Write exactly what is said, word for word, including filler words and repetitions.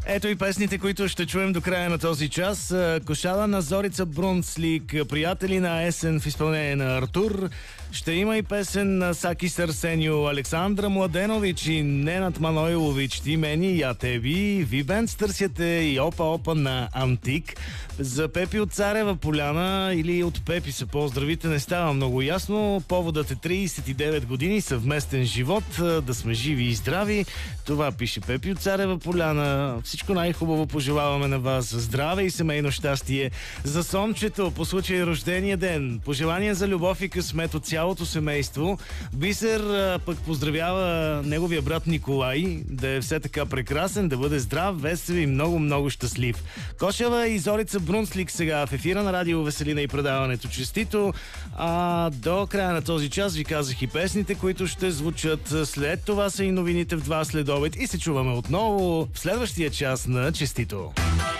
Ето и песните, които ще чуем до края на този час. Кошала на Зорица Брунцлик, Приятели на есен в изпълнение на Артур. Ще има и песен на Сакис Арсенио, Александра Младенович и Ненат Манойлович, Ти мени, я теби, Вибенц търсяте и Опа Опа на Антик. За Пепи от Царева поляна или от Пепи се поздравите, не става много ясно. Поводът е трийсет и девет години, съвместен живот, да сме живи и здрави. Това пише Пепи от Царева поляна. Всичко най-хубаво пожелаваме на вас. Здраве и семейно щастие. За Сончето по случай рождения ден. Пожелания за любов и късмет от цялото семейство. Бисер пък поздравява неговия брат Николай. Да е все така прекрасен, да бъде здрав, весел и много-много щастлив. Кошева и Зорица Брунцлик сега в ефира на Радио Веселина и предаването Честито. А до края на този час ви казах и песните, които ще звучат. След това са и новините в два следобед и се чуваме отново в следващия час на Честито.